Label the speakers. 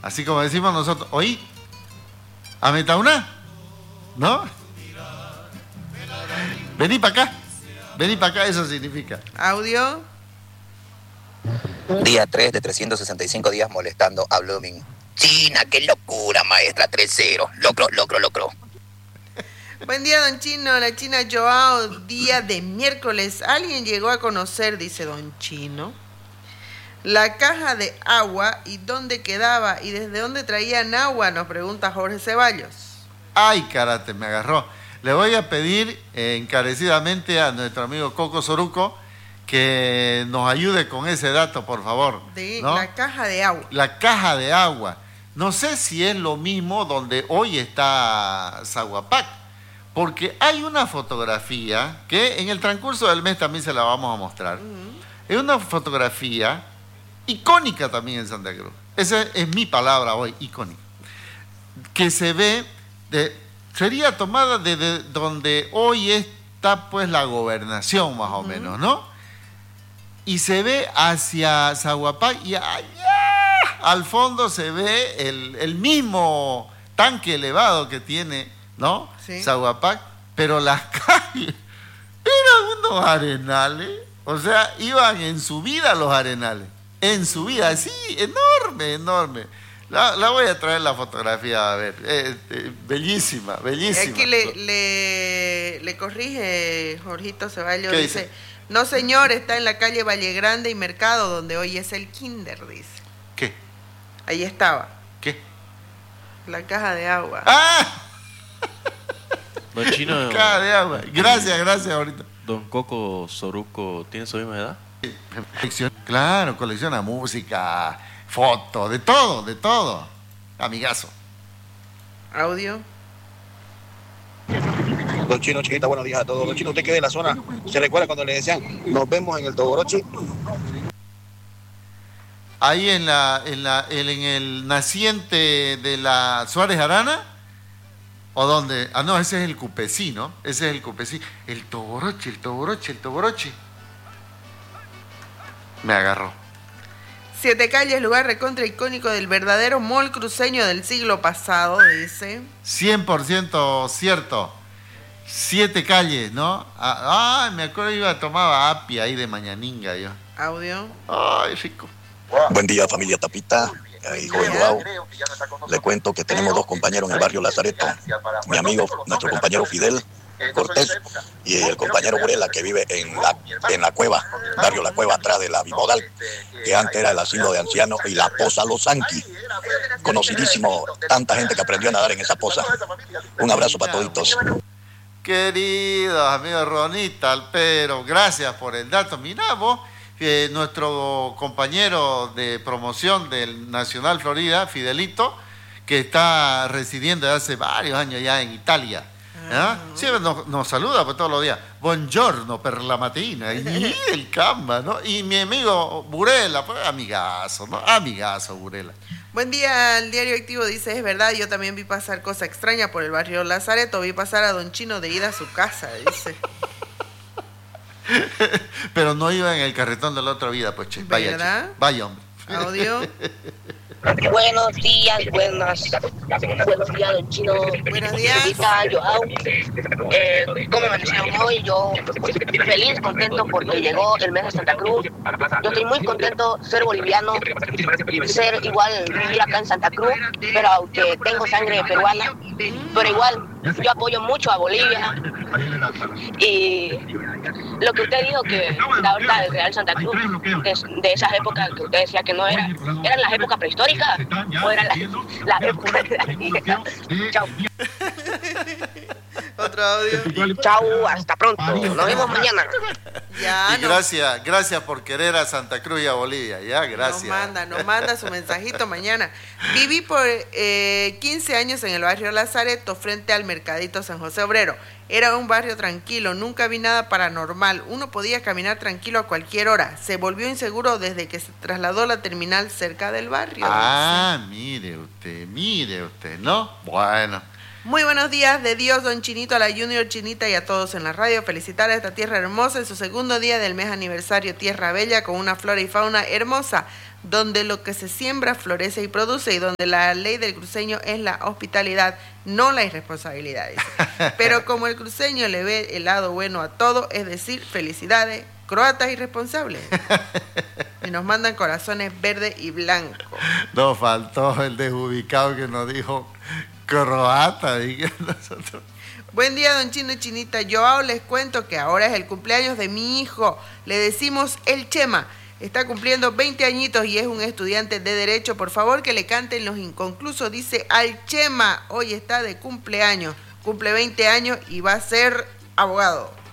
Speaker 1: Así como decimos nosotros, ¿oí? ¿Ametauna? ¿No? Vení para acá, eso significa.
Speaker 2: Audio.
Speaker 3: Día 3 de 365 días molestando a Blooming. China, qué locura, maestra, 3-0. Locro.
Speaker 2: Buen día, don Chino. La China Joao, día de miércoles. ¿Alguien llegó a conocer, dice don Chino, la caja de agua y dónde quedaba y desde dónde traían agua? Nos pregunta Jorge Ceballos.
Speaker 1: Ay, karate, me agarró. Le voy a pedir encarecidamente a nuestro amigo Coco Soruco que nos ayude con ese dato, por favor. ¿No?
Speaker 2: La caja de agua.
Speaker 1: La caja de agua. No sé si es lo mismo donde hoy está Zaguapac, porque hay una fotografía que en el transcurso del mes también se la vamos a mostrar. Es una fotografía icónica también en Santa Cruz. Esa es mi palabra hoy, icónica. Que se ve, sería tomada desde donde hoy está pues la gobernación más o menos, ¿no? Y se ve hacia Zaguapac y allá al fondo se ve el mismo tanque elevado que tiene, ¿no? Sí. Zaguapac, pero las calles eran unos arenales, o sea, iban en subida los arenales, en subida, así, enorme. La voy a traer la fotografía, a ver, bellísima.
Speaker 2: Aquí le corrige Jorgito Ceballos, dice, no señor, está en la calle Valle Grande y Mercado, donde hoy es el Kinder, dice.
Speaker 1: ¿Qué?
Speaker 2: Ahí estaba.
Speaker 1: ¿Qué?
Speaker 2: La caja de agua.
Speaker 1: ¡Ah!
Speaker 4: Don Chino.
Speaker 1: Caja de agua. Gracias, ahorita.
Speaker 4: Don Coco Soruco, ¿tiene su misma edad?
Speaker 1: Claro, colecciona música, fotos, de todo. Amigazo.
Speaker 2: Audio.
Speaker 5: Don Chino, chiquita, buenos días a todos. Don Chino, usted que de la zona, ¿se recuerda cuando le decían, nos vemos en el Togorochi?
Speaker 1: Ahí en el naciente de la Suárez Arana, ¿o dónde? Ah, no, ese es el Cupesí, ¿no? Ese es el Cupesí. El Togorochi. Me agarró.
Speaker 2: 7 calles, lugar recontra icónico del verdadero mall cruceño del siglo pasado, dice.
Speaker 1: 100% cierto. 7 calles, ¿no? Me acuerdo que tomaba api ahí de Mañaninga yo.
Speaker 2: Audio.
Speaker 1: Ay, rico.
Speaker 5: Buen día, familia Tapita, hijo de Joao. Le cuento que tenemos 2 compañeros en el barrio Lazareto. Mi amigo, nuestro compañero Fidel Cortés, y el compañero Burela, que vive en la cueva, barrio La Cueva, atrás de la Bimodal, que antes era el asilo de ancianos, y la Poza Los Anqui. Conocidísimo, tanta gente que aprendió a nadar en esa poza. Un abrazo para toditos.
Speaker 1: Queridos amigos Ronita Alpero, gracias por el dato. Mirá vos, nuestro compañero de promoción del Nacional Florida, Fidelito, que está residiendo desde hace varios años ya en Italia. Siempre nos saluda pues, todos los días. Buongiorno per la mattina. Y el camba, ¿no? Y mi amigo Burela, pues amigazo, ¿no? Amigazo Burela.
Speaker 2: Buen día, el Diario Activo dice, es verdad, yo también vi pasar cosa extraña por el barrio Lazareto, vi pasar a don Chino de ida a su casa, dice.
Speaker 1: Pero no iba en el carretón de la otra vida, pues, che.
Speaker 2: ¿Verdad?
Speaker 1: Vaya, hombre.
Speaker 2: Audio.
Speaker 6: Buenos días, buenos días, don Chino.
Speaker 2: Buenos días.
Speaker 6: Joao. ¿Cómo amanecieron hoy? Yo feliz, contento porque llegó el mes de Santa Cruz. Yo estoy muy contento ser boliviano, ser igual, vivir acá en Santa Cruz, pero aunque tengo sangre peruana, pero igual yo apoyo mucho a Bolivia. Y lo que usted dijo que la verdad del Real Santa Cruz, de esas épocas que usted decía que no eran las épocas prehistóricas o eran las épocas de la vieja. Chao.
Speaker 2: Otro audio.
Speaker 6: Chao, hasta pronto. Nos vemos mañana.
Speaker 2: Ya,
Speaker 1: gracias por querer a Santa Cruz y a Bolivia. Ya, gracias.
Speaker 2: Nos manda su mensajito mañana. Viví por 15 años en el barrio Lazareto, frente al Mercadito San José Obrero. Era un barrio tranquilo, nunca vi nada paranormal. Uno podía caminar tranquilo a cualquier hora. Se volvió inseguro desde que se trasladó la terminal cerca del barrio.
Speaker 1: Mire usted, ¿no? Bueno.
Speaker 2: Muy buenos días de Dios, don Chinito, a la Junior Chinita y a todos en la radio. Felicitar a esta tierra hermosa en su segundo día del mes aniversario, Tierra Bella, con una flora y fauna hermosa, donde lo que se siembra florece y produce, y donde la ley del cruceño es la hospitalidad, no la irresponsabilidad. Pero como el cruceño le ve el lado bueno a todo, es decir, felicidades, croatas irresponsables. Y nos mandan corazones verde y blanco.
Speaker 1: Nos faltó el desubicado que nos dijo croata. Y nosotros...
Speaker 2: Buen día, don Chino y Chinita. Yo les cuento que ahora es el cumpleaños de mi hijo. Le decimos el Chema. Está cumpliendo 20 añitos y es un estudiante de Derecho. Por favor, que le canten los inconclusos. Dice al Chema. Hoy está de cumpleaños. Cumple 20 años y va a ser abogado.